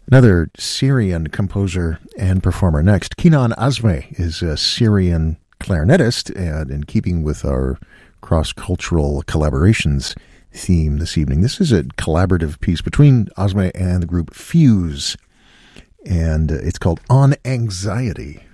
Another Syrian composer and performer next. Kenan Azmeh is a Syrian clarinetist, and in keeping with our cross-cultural collaborations theme this evening, this is a collaborative piece between Azmeh and the group Fuse, and it's called On Anxiety.